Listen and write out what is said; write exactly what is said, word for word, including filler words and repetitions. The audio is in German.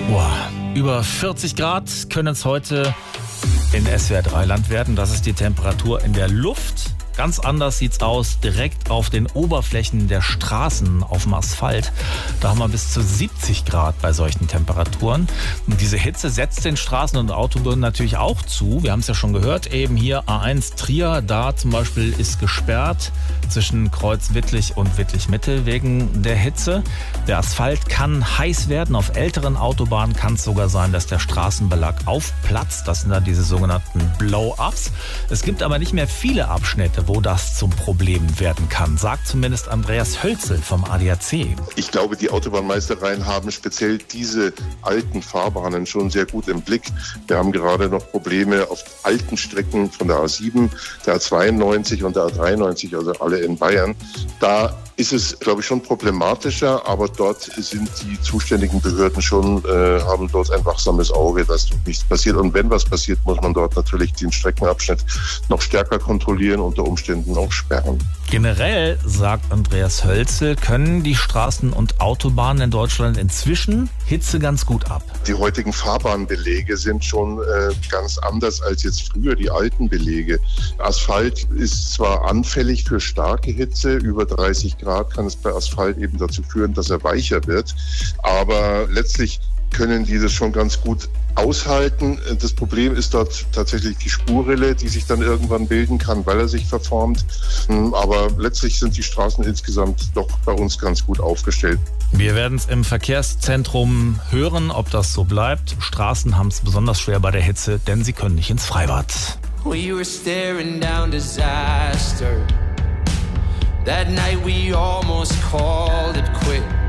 Boah, über vierzig Grad können es heute in S W R drei Land werden. Das ist die Temperatur in der Luft. Ganz anders sieht's aus direkt auf den Oberflächen der Straßen, auf dem Asphalt. Da haben wir bis zu siebzig Grad bei solchen Temperaturen. Und diese Hitze setzt den Straßen und Autobahnen natürlich auch zu. Wir haben es ja schon gehört, eben hier A eins Trier, da zum Beispiel ist gesperrt zwischen Kreuz Wittlich und Wittlich-Mitte wegen der Hitze. Der Asphalt kann heiß werden. Auf älteren Autobahnen kann es sogar sein, dass der Straßenbelag aufplatzt. Das sind dann diese sogenannten Blow-ups. Es gibt aber nicht mehr viele Abschnitte, wo das zum Problem werden kann, sagt zumindest Andreas Hölzel vom A D A C. Ich glaube, die Autobahnmeistereien haben speziell diese alten Fahrbahnen schon sehr gut im Blick. Wir haben gerade noch Probleme auf alten Strecken von der A sieben, der A zweiundneunzig und der A dreiundneunzig, also alle in Bayern. Da ist es, glaube ich, schon problematischer, aber dort sind die zuständigen Behörden schon, äh, haben dort ein wachsames Auge, dass dort nichts passiert. Und wenn was passiert, muss man dort natürlich den Streckenabschnitt noch stärker kontrollieren, unter Umständen auch sperren. Generell, sagt Andreas Hölzel, können die Straßen und Autobahnen in Deutschland inzwischen Hitze ganz gut ab. Die heutigen Fahrbahnbelege sind schon äh, ganz anders als jetzt früher die alten Belege. Asphalt ist zwar anfällig für starke Hitze, über dreißig Grad kann es bei Asphalt eben dazu führen, dass er weicher wird, aber letztlich können die das schon ganz gut aushalten. Das Problem ist dort tatsächlich die Spurrille, die sich dann irgendwann bilden kann, weil er sich verformt. Aber letztlich sind die Straßen insgesamt doch bei uns ganz gut aufgestellt. Wir werden es im Verkehrszentrum hören, ob das so bleibt. Straßen haben es besonders schwer bei der Hitze, denn sie können nicht ins Freibad. We were staring down disaster. That night we almost called it quits.